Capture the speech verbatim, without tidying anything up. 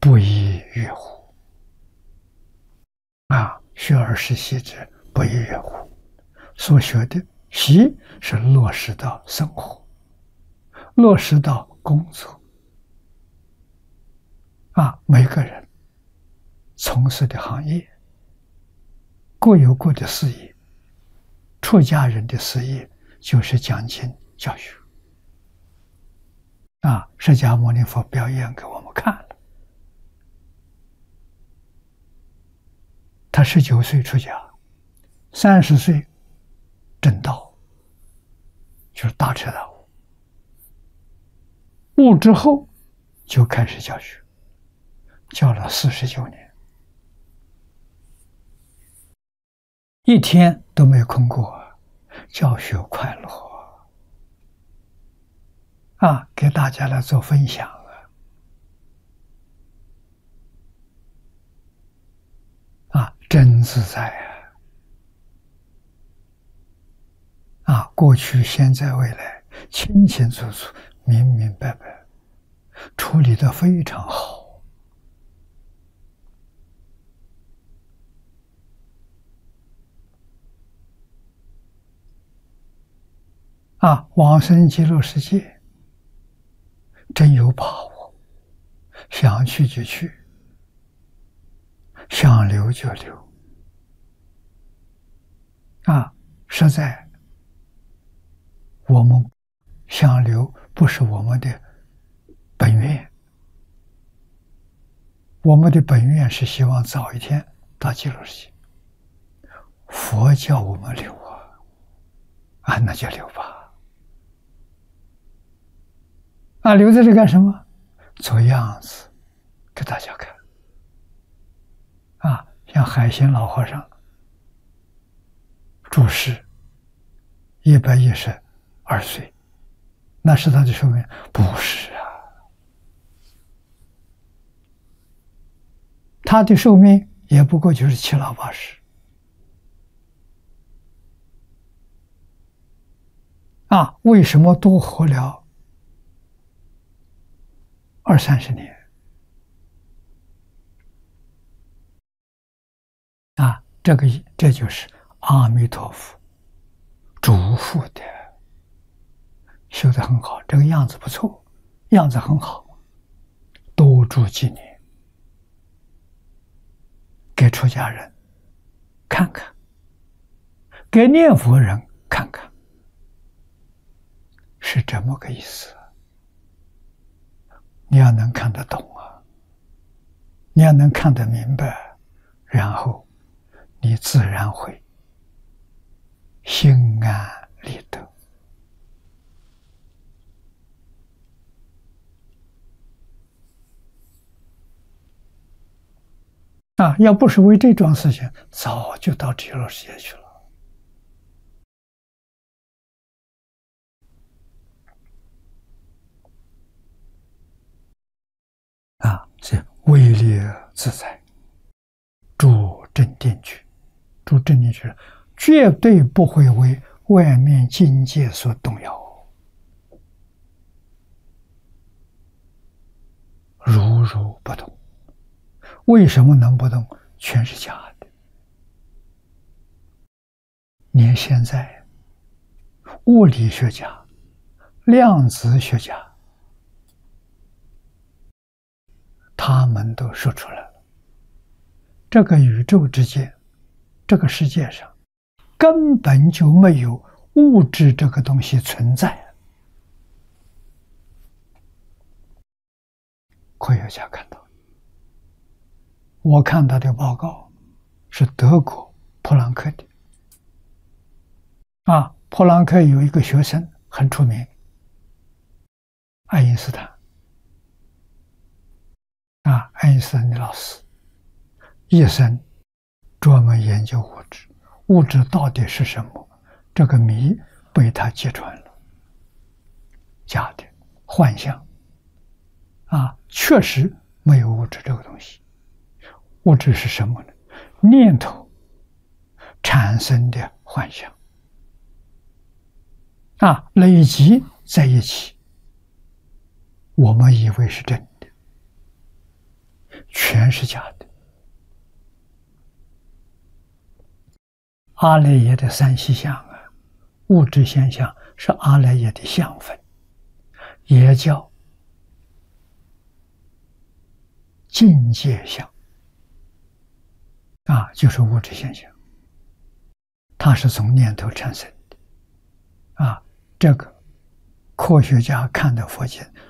不亦乐乎啊！学而时习之，不亦乐乎。所学的习是落实到生活，落实到工作啊，每个人从事的行业各有各的事业，出家人的事业就是讲经教学啊。释迦牟尼佛表演给我们看了，他十九岁出家，三十岁证道，就是大彻大悟。悟之后就开始教学，教了四十九年，一天都没有空过，教学快乐啊！给大家来做分享啊！啊，真自在啊！啊，过去、现在、未来，清清楚楚、明明白白，处理得非常好啊！往生极乐世界，真有把握，想去就去，想留就留啊！实在我们想留不是我们的本愿，我们的本愿是希望早一天到极乐世界。佛叫我们留啊，啊，那就留吧。啊，留在这干什么？做样子给大家看。啊，像海心老和尚住世一百一十二岁，那是他的寿命？不是啊，他的寿命也不过就是七老八十啊，为什么多活了二三十年？啊，这个这就是阿弥陀佛嘱咐的，修得很好，这个样子不错，样子很好，多住几年，给出家人看看，给念佛人看看，是这么个意思。你要能看得懂啊，你要能看得明白，然后你自然会心安理得啊！要不是为这桩事情，早就到极乐世界去了啊！是威力自在，住正定去，住正定去，绝对不会为外面境界所动摇，如如不动。为什么能不动？全是假的。连现在物理学家、量子学家，他们都说出来了，这个宇宙之间，这个世界上根本就没有物质这个东西存在。科学家看到，我看到的报告是德国普朗克的啊，普朗克有一个学生很出名，爱因斯坦啊，爱因斯坦的老师，一生专门研究物质，物质到底是什么？这个谜被他揭穿了，假的，幻象啊，确实没有物质这个东西。物质是什么呢？念头产生的幻象啊，累积在一起，我们以为是真的， 全是假的。阿赖耶的三细相啊，物质现象是阿赖耶的相分，也叫境界相啊，就是物质现象，它是从念头产生的啊。这个科学家看的佛经